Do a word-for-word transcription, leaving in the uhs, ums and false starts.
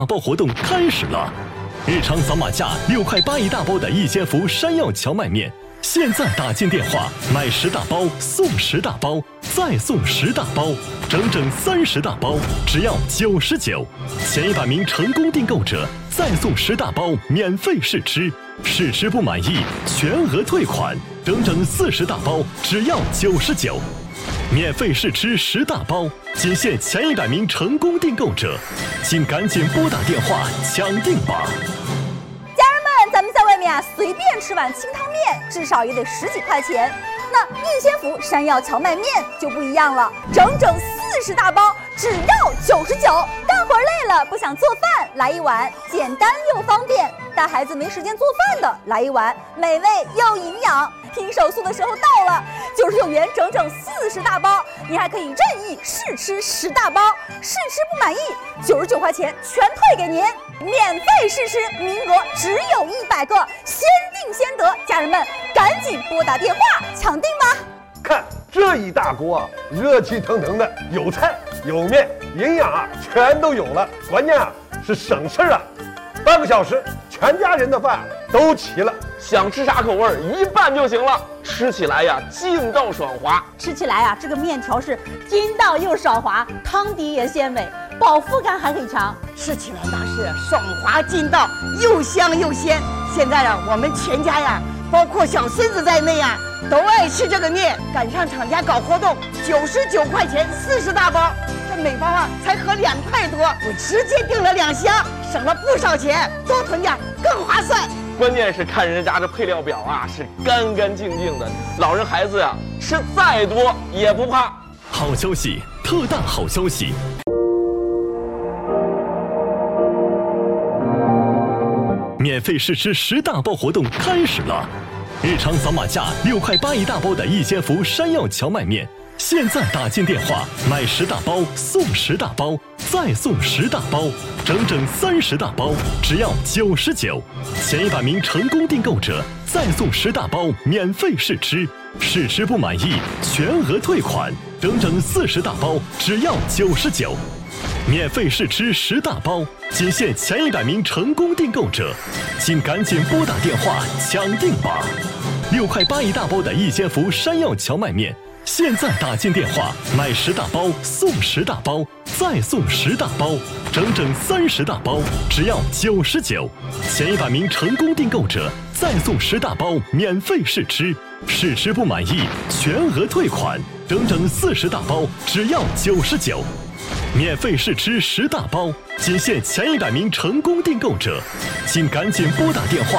打包活动开始了！日常扫码价六块八一大包的一千伏山药荞麦面，现在打进电话买十大包送十大包，再送十大包，整整三十大包，只要九十九。前一百名成功订购者再送十大包免费试吃，试吃不满意全额退款，整整四十大包，只要九十九。免费试吃十大包，仅限前一百名成功订购者，请赶紧拨打电话抢订吧！ 家人们，咱们在外面啊，随便吃碗清汤面，至少也得十几块钱。那一千伏山药荞麦面就不一样了，整整四十大包，只要九十九。干活累了不想做饭，来一碗简单又方便；带孩子没时间做饭的，来一碗美味又营养。拼手速的时候到了，九十九元整整四十大包，你还可以任意试吃十大包，试吃不满意，九十九块钱全退给您，免费试吃，名额只有一百个，先定先得，家人们赶紧拨打电话抢订吧！ 看这一大锅啊，热气腾腾的，有菜有面，营养啊全都有了，关键啊是省事啊，半个小时全家人的饭都齐了。 想吃啥口味一拌就行了，吃起来呀劲道爽滑。 吃起来啊，这个面条是筋道又爽滑，汤底也鲜美，饱腹感还很强。 吃起来那是爽滑劲道，又香又鲜。现在啊，我们全家呀，包括小孙子在内啊，都爱吃这个面。赶上厂家搞活动，九十九块钱四十大包，这每包啊才合两块多，我直接订了两箱，省了不少钱，多囤点更划算。 关键是看人家这配料表啊，是干干净净的，老人孩子呀、啊、吃再多也不怕。 好消息，特大好消息！免费试吃十大包活动开始了！日常扫码价六块八一大包的一千伏山药荞麦面，现在打进电话买十大包送十大包，再送十大包，整整三十大包，只要九十九。前一百名成功订购者再送十大包免费试吃，试吃不满意全额退款，整整四十大包，只要九十九。免费试吃十大包，仅限前一百名成功订购者，请赶紧拨打电话抢订吧！六块八一大包的一千伏山药荞麦面，现在打进电话买十大包送十大包，再送十大包，整整三十大包，只要九十九。前一百名成功订购者再送十大包免费试吃，试吃不满意全额退款，整整四十大包，只要九十九。免费试吃十大包，仅限前一百名成功订购者，请赶紧拨打电话